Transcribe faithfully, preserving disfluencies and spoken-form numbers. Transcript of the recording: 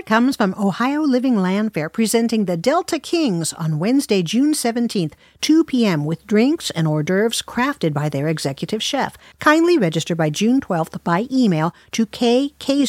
comes from Ohio Living Land Fair, presenting the Delta Kings on Wednesday, June seventeenth, two p.m. with drinks and hors d'oeuvres crafted by their executive chef. Kindly register by June twelfth by email to k k